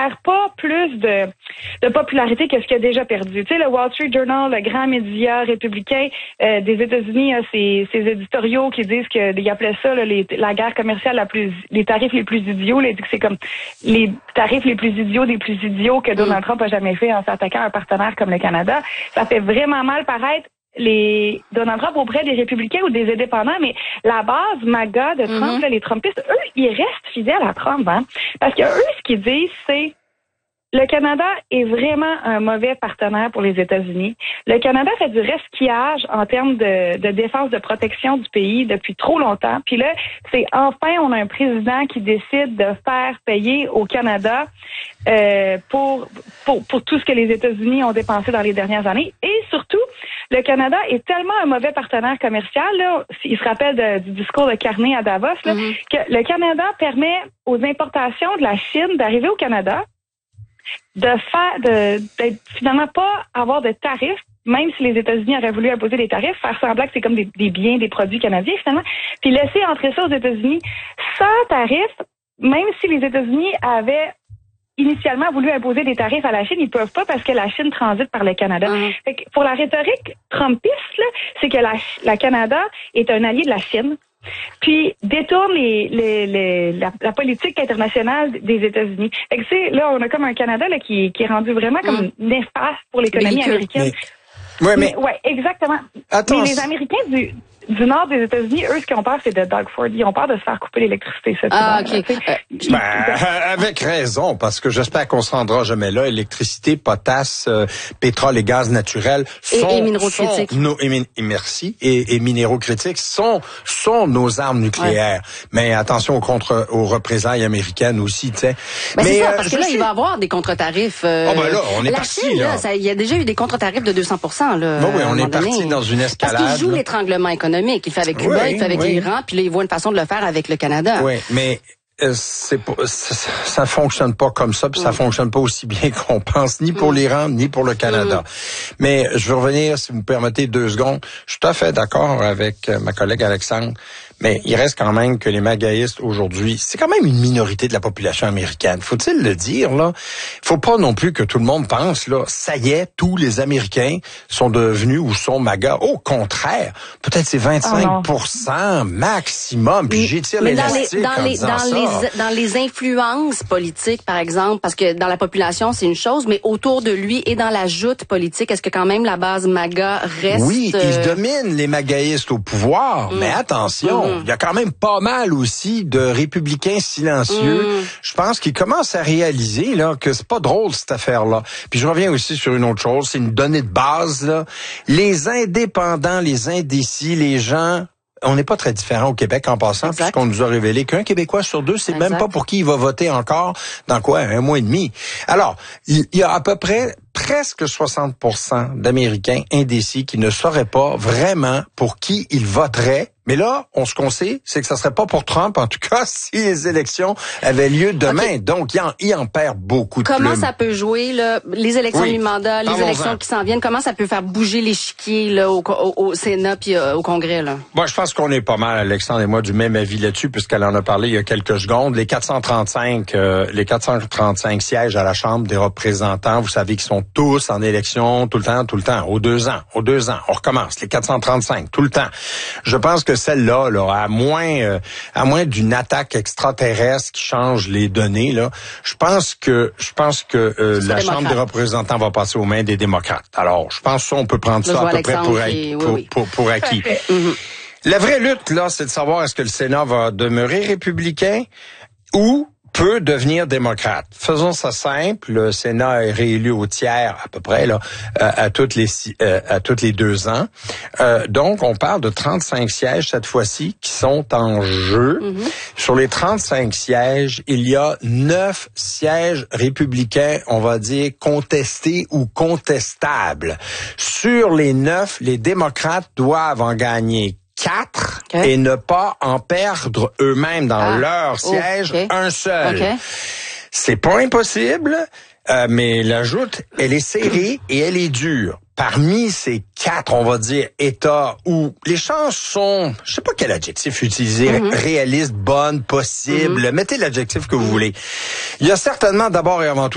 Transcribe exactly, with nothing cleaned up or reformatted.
perd pas plus de, de popularité que ce qu'il a déjà perdu. Tu sais, le Wall Street Journal, le grand média républicain euh, des États-Unis, a ses, ses éditoriaux qui disent que ils appelaient ça là, les, la guerre commerciale la plus, les tarifs les plus idiots. Là, ils disent que c'est comme les tarifs les plus idiots des plus idiots que Donald Trump a jamais fait en s'attaquant à un partenaire comme le Canada. Ça fait vraiment mal paraître les Donald Trump auprès des républicains ou des indépendants, mais la base MAGA de Trump, mm-hmm. là, les Trumpistes, eux, ils restent fidèles à Trump, hein, parce que eux, ce qu'ils disent, c'est le Canada est vraiment un mauvais partenaire pour les États-Unis. Le Canada fait du resquillage en termes de, de défense, de protection du pays depuis trop longtemps. Puis là, c'est enfin, on a un président qui décide de faire payer au Canada euh, pour, pour, pour tout ce que les États-Unis ont dépensé dans les dernières années. Et surtout, le Canada est tellement un mauvais partenaire commercial, là, il se rappelle de, du discours de Carney à Davos, là, mm-hmm. que le Canada permet aux importations de la Chine d'arriver au Canada, de faire, de, d'être finalement pas avoir de tarifs, même si les États-Unis auraient voulu imposer des tarifs, faire semblant que c'est comme des, des biens, des produits canadiens finalement, puis laisser entrer ça aux États-Unis sans tarifs, même si les États-Unis avaient initialement voulu imposer des tarifs à la Chine, ils peuvent pas parce que la Chine transite par le Canada. Mmh. Fait que pour la rhétorique trumpiste, là, c'est que la, la Canada est un allié de la Chine, puis détourne les, les, les, la, la politique internationale des États-Unis. Fait que c'est là, on a comme un Canada là qui, qui est rendu vraiment comme mmh. néfaste pour l'économie américaine. Mais... Ouais, mais... mais ouais, exactement. Attends, mais les Américains du du nord des États-Unis, eux, ce qu'ils ont peur, c'est de Doug Ford. Ils ont peur de se faire couper l'électricité. Ça, ah, OK. Euh, ben, avec raison, parce que j'espère qu'on se rendra jamais là. Électricité, potasse, euh, pétrole et gaz naturel sont... Et, et minéraux sont critiques. Nos, et, et merci. Et, et minéraux critiques sont, sont nos armes nucléaires. Ouais. Mais attention aux, contre, aux représailles américaines aussi, tu sais. Ben mais c'est ça, euh, parce que là, sais... il va y avoir des contre-tarifs. Euh, oh ben là, on est la parti, Chine, là. là ça, il y a déjà eu des contre-tarifs de deux cents pour cent, là. Ben oui, on est parti donné. dans une escalade. Parce qu'il joue l'étranglement économique. Il le fait avec Cuba, oui, il le fait avec oui. l'Iran, puis là, il voit une façon de le faire avec le Canada. Oui, mais euh, c'est pas, ça, ça fonctionne pas comme ça, puis mm. ça fonctionne pas aussi bien qu'on pense, ni pour mm. l'Iran, ni pour le Canada. Mm. Mais je veux revenir, si vous me permettez, deux secondes. Je suis tout à fait d'accord avec ma collègue Alexandre, mais il reste quand même que les magaïstes aujourd'hui, c'est quand même une minorité de la population américaine. Faut-il le dire, là? Faut pas non plus que tout le monde pense, là, ça y est, tous les Américains sont devenus ou sont magas. Au contraire, peut-être c'est vingt-cinq pour cent oh maximum, puis j'étire l'élastique dans les, en dans disant les, ça. Les, dans les influences politiques, par exemple, parce que dans la population, c'est une chose, mais autour de lui et dans la joute politique, est-ce que quand même la base MAGA reste... Oui, euh... ils dominent les magaïstes au pouvoir, mm. mais attention, il y a quand même pas mal aussi de républicains silencieux. Mm. Je pense qu'ils commencent à réaliser là que c'est pas drôle cette affaire-là. Puis je reviens aussi sur une autre chose, c'est une donnée de base là. Les indépendants, les indécis, les gens, on n'est pas très différents au Québec en passant, exact. Puisqu'on nous a révélé qu'un Québécois sur deux, c'est exact. Même pas pour qui il va voter encore dans quoi, un mois et demi. Alors, il y a à peu près presque soixante pour cent d'Américains indécis qui ne sauraient pas vraiment pour qui ils voteraient. Mais là, on ce qu'on sait, c'est que ça serait pas pour Trump, en tout cas, si les élections avaient lieu demain. Okay. Donc, il en, il en perd beaucoup de Comment plumes. Ça peut jouer, là, les élections oui. mi-mandat, les Parlons-en. élections qui s'en viennent, comment ça peut faire bouger l'échiquier là, au, au, au Sénat puis euh, au Congrès? Là? Moi, je pense qu'on est pas mal, Alexandre et moi, du même avis là-dessus, puisqu'elle en a parlé il y a quelques secondes. Les quatre cent trente-cinq, euh, les quatre cent trente-cinq sièges à la Chambre des représentants, vous savez qu'ils sont tous en élection, tout le temps, tout le temps, aux deux ans, aux deux ans. On recommence, les quatre cent trente-cinq, tout le temps. Je pense que celle-là, là, à moins, euh, à moins d'une attaque extraterrestre qui change les données, là, je pense que, je pense que euh, la Chambre des représentants va passer aux mains des démocrates. Alors, je pense qu'on peut prendre ça à peu près pour, et... pour, oui, oui. pour, pour, pour acquis. Mm-hmm. La vraie lutte, là, c'est de savoir est-ce que le Sénat va demeurer républicain ou peut devenir démocrate. Faisons ça simple. Le Sénat est réélu au tiers à peu près là à, à toutes les euh, à toutes les deux ans. Euh, donc on parle de trente-cinq sièges cette fois-ci qui sont en jeu. Mm-hmm. Sur les trente-cinq sièges, il y a neuf sièges républicains, on va dire contestés ou contestables. Sur les neuf, les démocrates doivent en gagner quatre okay. et ne pas en perdre eux-mêmes dans ah. leur siège okay. un seul. Okay. C'est pas impossible, euh, mais la joute, elle est serrée et elle est dure. Parmi ces quatre, on va dire, États où les chances sont, je sais pas quel adjectif utiliser, mm-hmm. réaliste, bonne, possible, mm-hmm. mettez l'adjectif que vous voulez. Il y a certainement d'abord et avant tout